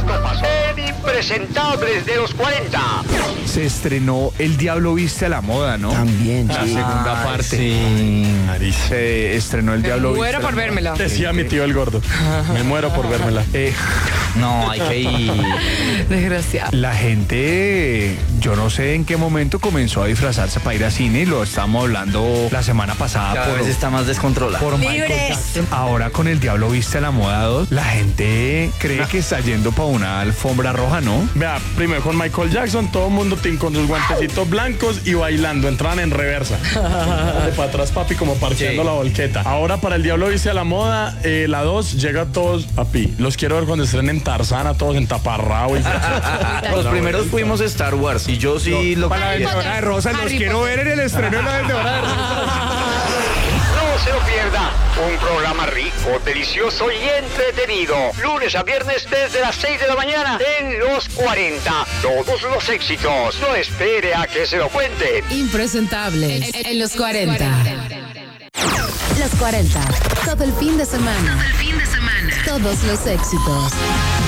Esto pasó en Impresentables de los 40. Se estrenó El Diablo Viste a la Moda, ¿no? También, La sí. segunda parte. Sí. Se estrenó El Diablo Viste. Muero por vérmela. Decía mi tío el gordo. Me muero por vérmela. No, hay que ir. Desgraciado. La gente, yo no sé en qué momento comenzó a disfrazarse para ir a cine y lo estamos hablando la semana pasada Cada vez está más descontrolado. por Michael ¡Libres! Jackson. Ahora con El Diablo Viste a la Moda 2, la gente cree que está yendo para una alfombra roja, ¿no? Vea, primero con Michael Jackson, todo el mundo con sus guantecitos blancos y bailando, entraban en reversa. De para atrás, papi, como parqueando la volqueta. Ahora para El Diablo Viste a la Moda, la 2 llega a todos, papi. Los quiero ver cuando estrenen Tarzana, todos en taparrabo. Los primeros fuimos Star Wars y yo sí lo Para la Vendedora de Rosas, los Harry quiero Potter. ver en el estreno de la Vendedora de Rosas. No se lo pierda. Un programa rico, delicioso y entretenido. Lunes a viernes desde las 6 de la mañana en Los 40. Todos los éxitos. No espere a que se lo cuenten. Impresentables en los 40. Los 40. Todo el fin de semana. Todos los éxitos.